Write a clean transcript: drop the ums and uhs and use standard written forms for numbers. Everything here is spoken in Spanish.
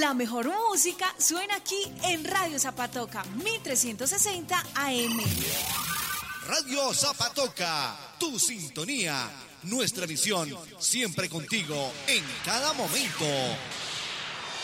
La mejor música suena aquí en Radio Zapatoca, 1360 AM. Radio Zapatoca, tu sintonía, nuestra misión, siempre contigo en cada momento.